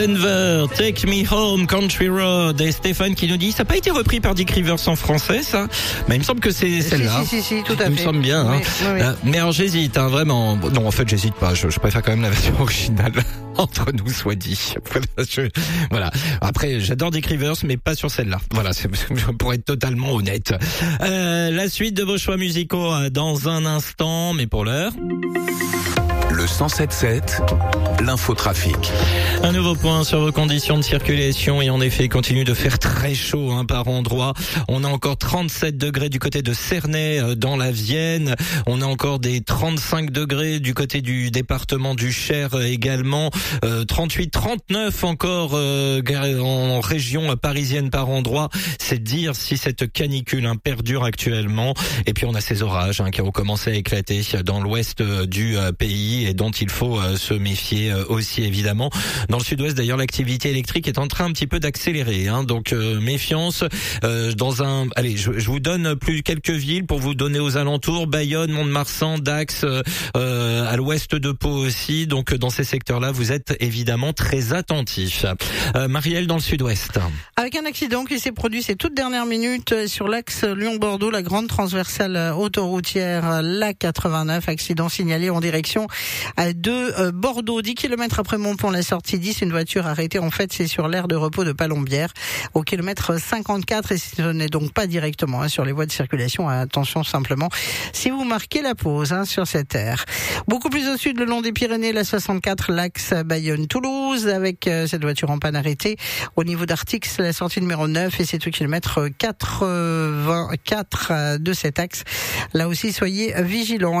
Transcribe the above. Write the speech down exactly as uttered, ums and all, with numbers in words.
Denver, Take Me Home, Country Road, et Stéphane qui nous dit, ça n'a pas été repris par Dick Rivers en français, ça? Mais il me semble que c'est celle-là. Si, si, si, si, tout à il fait. Il me semble bien, oui, hein. Oui, oui. Euh, mais alors j'hésite, hein, vraiment. Non, en fait, j'hésite pas. Je, je préfère quand même la version originale. Entre nous soit dit. Je, voilà. Après, j'adore Dick Rivers, mais pas sur celle-là. Voilà, c'est, pour être totalement honnête. Euh, la suite de vos choix musicaux dans un instant, mais pour l'heure. Le cent sept sept, l'infotrafic. Un nouveau point sur vos conditions de circulation et en effet, il continue de faire très chaud hein, par endroits. On a encore trente-sept degrés du côté de Cernay euh, dans la Vienne. On a encore des trente-cinq degrés du côté du département du Cher euh, également. Euh, trente-huit, trente-neuf encore euh, en région parisienne par endroit. C'est dire si cette canicule hein, perdure actuellement. Et puis on a ces orages hein, qui ont commencé à éclater dans l'ouest euh, du euh, pays et dont il faut euh, se méfier euh, aussi évidemment. Dans le sud-ouest d'ailleurs, l'activité électrique est en train un petit peu d'accélérer, hein, donc euh, méfiance. Euh, dans un, allez, je, je vous donne plus quelques villes pour vous donner aux alentours: Bayonne, Mont-de-Marsan, Dax, euh, à l'ouest de Pau aussi. Donc dans ces secteurs-là, vous êtes évidemment très attentifs. Euh, Marielle dans le sud-ouest. Avec un accident qui s'est produit ces toutes dernières minutes sur l'axe Lyon-Bordeaux, la grande transversale autoroutière, la quatre-vingt-neuf, accident signalé en direction de Bordeaux, dix kilomètres après Montpont, la sortie dix, une voiture arrêtée, en fait c'est sur l'aire de repos de Palombière, au kilomètre cinquante-quatre, et ce n'est donc pas directement hein, sur les voies de circulation. Attention simplement si vous marquez la pause hein, sur cette aire. Beaucoup plus au sud, le long des Pyrénées, la soixante-quatre, l'axe Bayonne-Toulouse, avec euh, cette voiture en panne arrêtée au niveau d'Artix, la sortie numéro neuf, et c'est au kilomètre quatre-vingt-quatre de cet axe. Là aussi, soyez vigilants.